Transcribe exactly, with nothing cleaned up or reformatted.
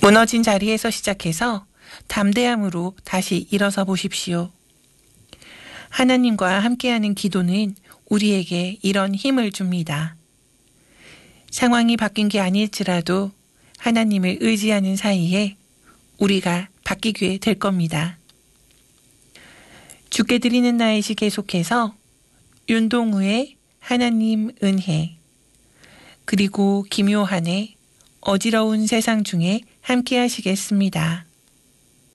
무너진 자리에서 시작해서 담대함으로 다시 일어서 보십시오. 하나님과 함께하는 기도는 우리에게 이런 힘을 줍니다. 상황이 바뀐 게 아닐지라도 하나님을 의지하는 사이에 우리가 바뀌게 될 겁니다. 주께 드리는 나의 시 계속해서 윤동우의 하나님 은혜, 그리고 김요한의 어지러운 세상 중에 함께 하시겠습니다.